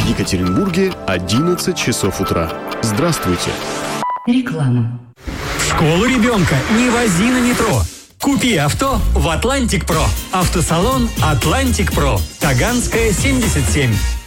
В Екатеринбурге 11 часов утра. Здравствуйте. Реклама. В школу ребенка не вози на метро. Купи авто в Атлантик Про. Автосалон Атлантик Про. Таганская, 77.